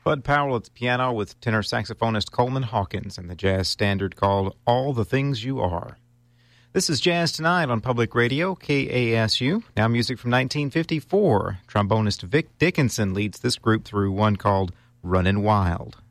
Bud Powell at the piano with tenor saxophonist Coleman Hawkins and the jazz standard called All the Things You Are. This is Jazz Tonight on Public Radio, KASU. Now music from 1954. Trombonist Vic Dickinson leads this group through one called Runnin' Wild.